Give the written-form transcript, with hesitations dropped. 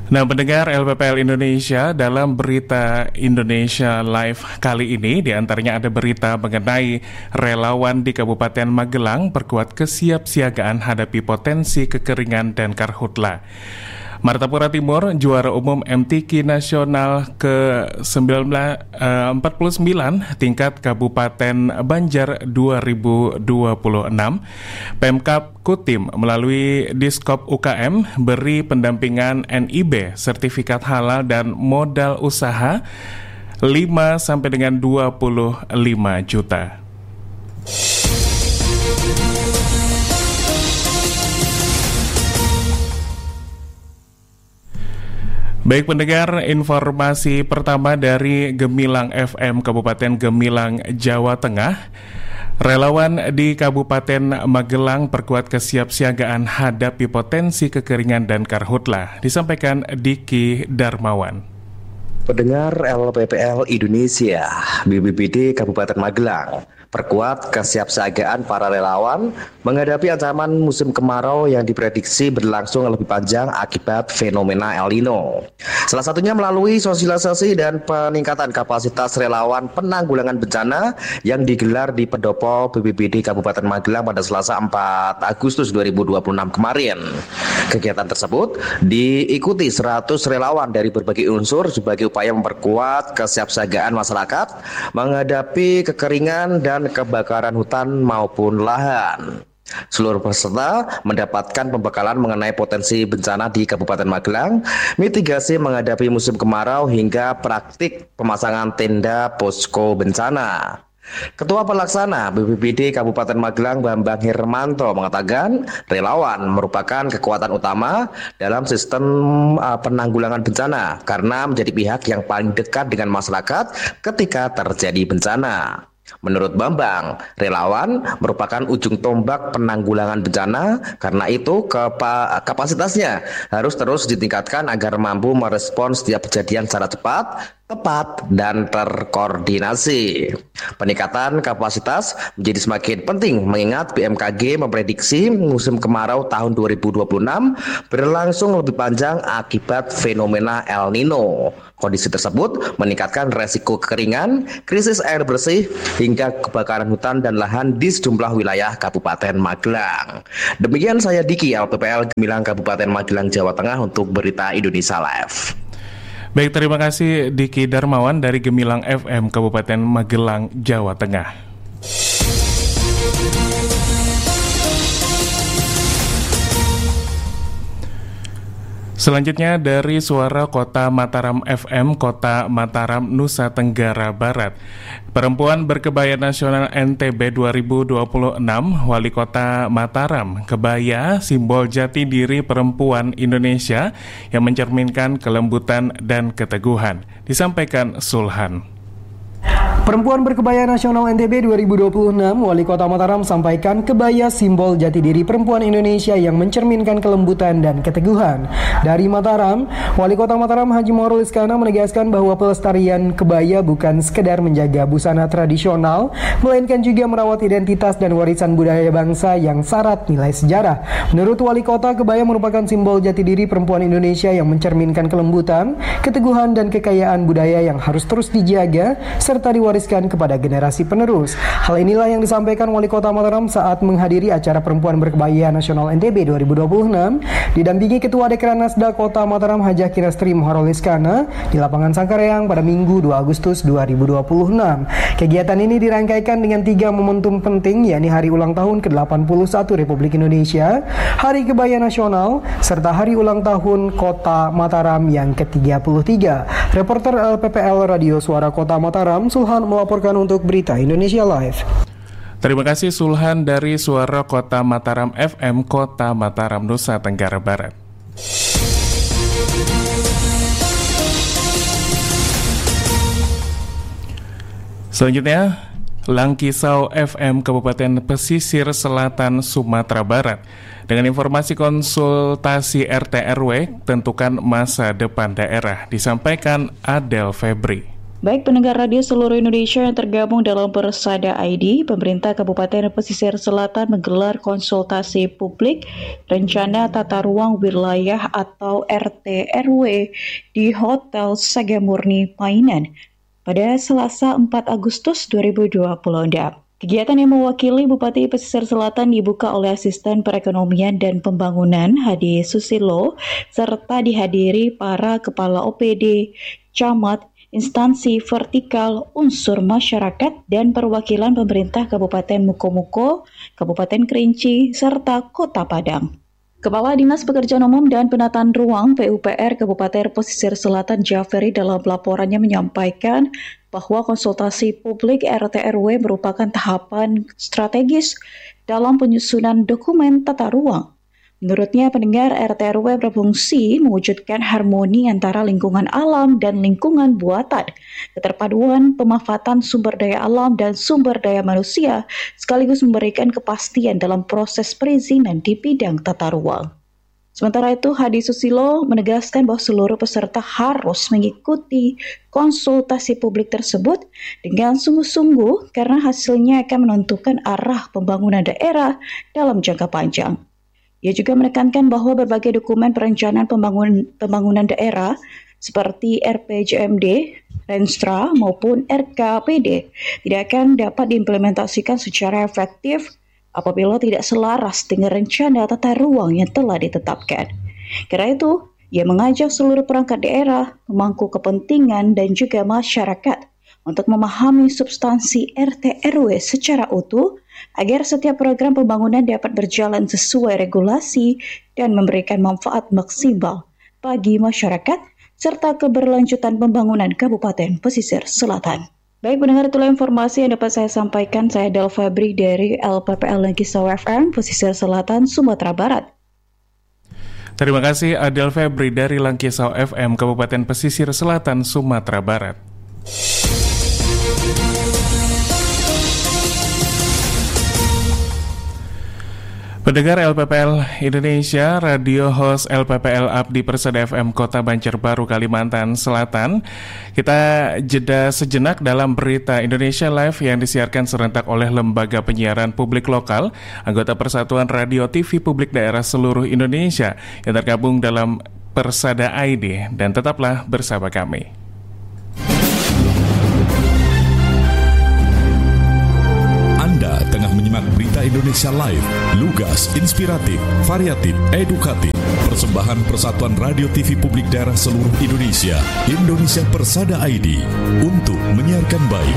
Nah, pendengar LPPL Indonesia, dalam berita Indonesia Live kali ini, diantaranya ada berita mengenai relawan di Kabupaten Magelang perkuat kesiapsiagaan hadapi potensi kekeringan dan karhutla. Martapura Timur, juara umum MTQ Nasional ke-49 tingkat Kabupaten Banjar 2026. Pemkab Kutim melalui Diskop UKM beri pendampingan NIB, sertifikat halal dan modal usaha 5 sampai dengan 25 juta. Baik pendengar, informasi pertama dari Gemilang FM Kabupaten Gemilang, Jawa Tengah. Relawan di Kabupaten Magelang perkuat kesiapsiagaan hadapi potensi kekeringan dan karhutla, disampaikan Diki Darmawan. Pendengar LPPL Indonesia, BPBD Kabupaten Magelang perkuat kesiapsiagaan para relawan menghadapi ancaman musim kemarau yang diprediksi berlangsung lebih panjang akibat fenomena El Nino. Salah satunya melalui sosialisasi dan peningkatan kapasitas relawan penanggulangan bencana yang digelar di Pendopo BPBD Kabupaten Magelang pada Selasa 4 Agustus 2026 kemarin. Kegiatan tersebut diikuti 100 relawan dari berbagai unsur sebagai upaya memperkuat kesiapsiagaan masyarakat menghadapi kekeringan dan kebakaran hutan maupun lahan. Seluruh peserta mendapatkan pembekalan mengenai potensi bencana di Kabupaten Magelang, mitigasi menghadapi musim kemarau hingga praktik pemasangan tenda posko bencana. Ketua Pelaksana BPBD Kabupaten Magelang Bambang Hermanto mengatakan relawan merupakan kekuatan utama dalam sistem penanggulangan bencana karena menjadi pihak yang paling dekat dengan masyarakat ketika terjadi bencana. Menurut Bambang, relawan merupakan ujung tombak penanggulangan bencana, karena itu kapasitasnya harus terus ditingkatkan agar mampu merespons setiap kejadian secara cepat, tepat, dan terkoordinasi. Peningkatan kapasitas menjadi semakin penting mengingat BMKG memprediksi musim kemarau tahun 2026 berlangsung lebih panjang akibat fenomena El Nino. Kondisi tersebut meningkatkan resiko kekeringan, krisis air bersih, hingga kebakaran hutan dan lahan di sejumlah wilayah Kabupaten Magelang. Demikian saya Diki, LPPL Gemilang Kabupaten Magelang, Jawa Tengah untuk Berita Indonesia Live. Baik, terima kasih Diki Darmawan dari Gemilang FM Kabupaten Magelang, Jawa Tengah. Selanjutnya dari Suara Kota Mataram FM, Kota Mataram, Nusa Tenggara Barat. Perempuan berkebaya nasional NTB 2026, Wali Kota Mataram, kebaya simbol jati diri perempuan Indonesia yang mencerminkan kelembutan dan keteguhan. Disampaikan Sulhan. Perempuan berkebaya nasional NTB 2026, Wali Kota Mataram sampaikan kebaya simbol jati diri perempuan Indonesia yang mencerminkan kelembutan dan keteguhan. Dari Mataram, Wali Kota Mataram Haji Mahrul Iskana menegaskan bahwa pelestarian kebaya bukan sekedar menjaga busana tradisional, melainkan juga merawat identitas dan warisan budaya bangsa yang syarat nilai sejarah. Menurut Wali Kota, kebaya merupakan simbol jati diri perempuan Indonesia yang mencerminkan kelembutan, keteguhan, dan kekayaan budaya yang harus terus dijaga serta diwariskan kepada generasi penerus. Hal inilah yang disampaikan Wali Kota Mataram saat menghadiri acara Perempuan Berkebaya Nasional NTB 2026 didampingi Ketua Dekranasda Kota Mataram Haji Kirastri Mahrul Iskana di lapangan Sangkareang pada Minggu 2 Agustus 2026. Kegiatan ini dirangkaikan dengan 3 momentum penting, yakni Hari Ulang Tahun ke-81 Republik Indonesia, Hari Kebaya Nasional, serta Hari Ulang Tahun Kota Mataram yang ke-33. Reporter LPPL Radio Suara Kota Mataram, Sulhan melaporkan untuk Berita Indonesia Live. Terima kasih Sulhan dari Suara Kota Mataram FM, Kota Mataram, Nusa Tenggara Barat. Selanjutnya, Langkisau FM Kabupaten Pesisir Selatan Sumatera Barat. Dengan informasi konsultasi RT RW, tentukan masa depan daerah, disampaikan Adel Febri. Baik pendengar radio seluruh Indonesia yang tergabung dalam Persada ID, pemerintah Kabupaten Pesisir Selatan menggelar konsultasi publik rencana tata ruang wilayah atau RT/RW di Hotel Sagamurni Painan pada Selasa 4 Agustus 2026. Kegiatan yang mewakili Bupati Pesisir Selatan dibuka oleh Asisten Perekonomian dan Pembangunan Hadi Susilo serta dihadiri para kepala OPD, camat, instansi vertikal, unsur masyarakat, dan perwakilan pemerintah Kabupaten Mukomuko, Kabupaten Kerinci, serta Kota Padang. Kepala Dinas Pekerjaan Umum dan Penataan Ruang PUPR Kabupaten Pesisir Selatan Jaferi dalam laporannya menyampaikan bahwa konsultasi publik RT/RW merupakan tahapan strategis dalam penyusunan dokumen tata ruang. Menurutnya, pendengar RT/RW berfungsi mewujudkan harmoni antara lingkungan alam dan lingkungan buatan, keterpaduan pemanfaatan sumber daya alam dan sumber daya manusia, sekaligus memberikan kepastian dalam proses perizinan di bidang tata ruang. Sementara itu, Hadi Susilo menegaskan bahwa seluruh peserta harus mengikuti konsultasi publik tersebut dengan sungguh-sungguh karena hasilnya akan menentukan arah pembangunan daerah dalam jangka panjang. Ia juga menekankan bahwa berbagai dokumen perencanaan pembangunan daerah seperti RPJMD, Renstra maupun RKPD tidak akan dapat diimplementasikan secara efektif apabila tidak selaras dengan rencana tata ruang yang telah ditetapkan. Karena itu, ia mengajak seluruh perangkat daerah, pemangku kepentingan dan juga masyarakat untuk memahami substansi RT/RW secara utuh agar setiap program pembangunan dapat berjalan sesuai regulasi dan memberikan manfaat maksimal bagi masyarakat serta keberlanjutan pembangunan Kabupaten Pesisir Selatan. Baik pendengar, itulah informasi yang dapat saya sampaikan. Saya Del Febri dari LPPL Lankisau FM, Pesisir Selatan, Sumatera Barat. Terima kasih Adel Febri dari Lankisau FM, Kabupaten Pesisir Selatan, Sumatera Barat. Pendengar LPPL Indonesia, radio host LPPL Abdi Persada FM Kota Banjarbaru, Kalimantan Selatan. Kita jeda sejenak dalam berita Indonesia Live yang disiarkan serentak oleh Lembaga Penyiaran Publik Lokal, anggota Persatuan Radio TV Publik Daerah seluruh Indonesia yang tergabung dalam Persada ID, dan tetaplah bersama kami. Anda tengah menyimak berita Indonesia Live, lugas, inspiratif, variatif, edukatif. Persembahan Persatuan Radio TV Publik Daerah seluruh Indonesia, Indonesia Persada ID, untuk menyiarkan baik